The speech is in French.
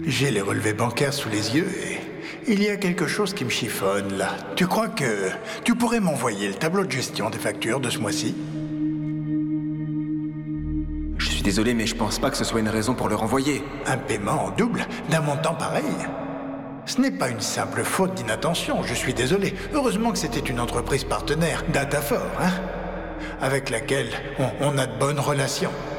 J'ai les relevés bancaires sous les yeux et il y a quelque chose qui me chiffonne là. Tu crois que tu pourrais m'envoyer le tableau de gestion des factures de ce mois-ci? Je suis désolé, mais je pense pas que ce soit une raison pour le renvoyer. Un paiement en double d'un montant pareil? Ce n'est pas une simple faute d'inattention, je suis désolé. Heureusement que c'était une entreprise partenaire, Datafor, hein, avec laquelle on a de bonnes relations.